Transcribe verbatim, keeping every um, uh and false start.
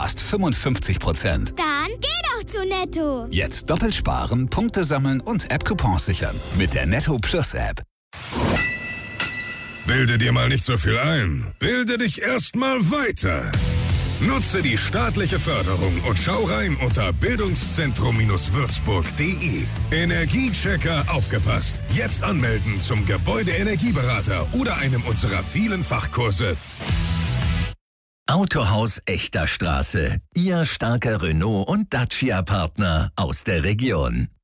sparst fünfundfünfzig Prozent. Dann geh doch zu Netto. Jetzt doppelt sparen, Punkte sammeln und App-Coupons sichern. Mit der Netto Plus App. Bilde dir mal nicht so viel ein. Bilde dich erst mal weiter. Nutze die staatliche Förderung und schau rein unter bildungszentrum würzburg punkt de. Energiechecker aufgepasst. Jetzt anmelden zum Gebäudeenergieberater oder einem unserer vielen Fachkurse. Autohaus Echter Straße. Ihr starker Renault- und Dacia-Partner aus der Region.